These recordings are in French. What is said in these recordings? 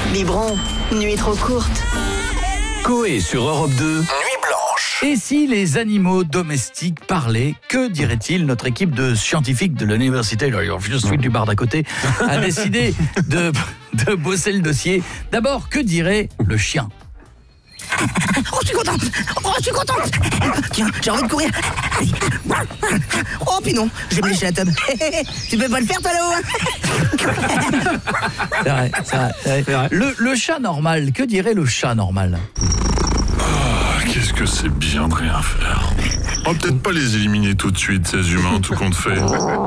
Biberon, nuit trop courte. Coé sur Europe 2, Nuit Blanche. Et si les animaux domestiques parlaient, que dirait-il? Notre équipe de scientifiques de l'université, je suis du bar d'à côté, a décidé de bosser le dossier. D'abord, que dirait le chien? Oh, je suis contente. Tiens, j'ai envie de courir. Oh, puis non, j'ai me léché la tube. Tu peux pas le faire, toi, là-haut? C'est vrai. Le chat normal, que dirait le chat normal? Qu'est-ce que c'est bien de rien faire. On va peut-être pas les éliminer tout de suite, ces humains, tout compte fait.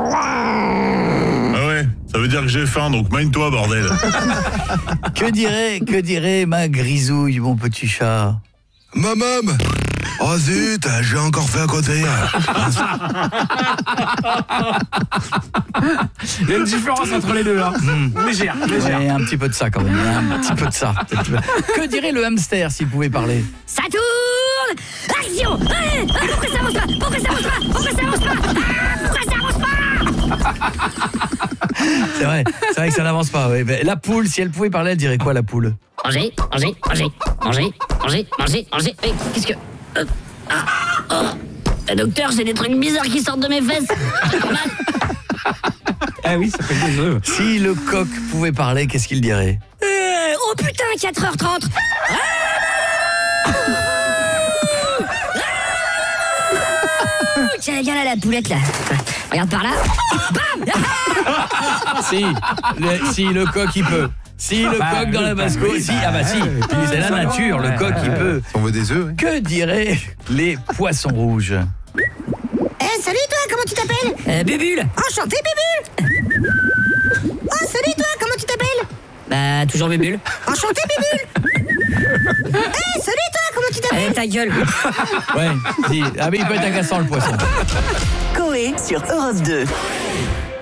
Ah ouais, ça veut dire que j'ai faim, donc mine-toi, bordel. Que dirait ma grisouille, mon petit chat? Maman! Oh zut, j'ai encore fait à côté. Il y a une différence entre les deux, hein. Légère. Ouais, un petit peu de ça quand même, un petit peu de ça. Que dirait le hamster s'il pouvait parler? Ça tourne! Action! Pourquoi ça avance pas? Pourquoi ça avance pas? C'est vrai que ça n'avance pas. Ouais. La poule, si elle pouvait parler, elle dirait quoi, la poule? Manger. Mais qu'est-ce que... Docteur, j'ai des trucs bizarres qui sortent de mes fesses. Ah oui, ça fait des œufs. Si le coq pouvait parler, qu'est-ce qu'il dirait? Oh putain, 4h30. Tiens, viens là, la poulette, là. Regarde par là. Bam! Si le coq, il peut. Si le coq dans la basse-cour, si, c'est la nature, le coq, il peut. On veut des œufs, Que diraient les poissons rouges? Salut, toi, comment tu t'appelles? Bubule. Enchanté, Bubule. Oh, salut, toi, comment tu t'appelles? Bah, toujours Bubule. Enchanté, Bubule. Salut, toi, comment tu t'appelles? Ta gueule. Ouais, si. Ah mais il peut être agaçant, le poisson. Coé sur Europe 2.